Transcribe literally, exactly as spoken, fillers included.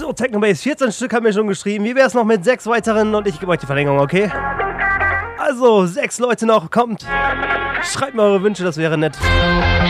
So, Technobase, vierzehn Stück haben wir schon geschrieben. Wie wäre es noch mit sechs weiteren und ich gebe euch die Verlängerung, okay? Also, sechs Leute noch, kommt. Schreibt mir eure Wünsche, das wäre nett.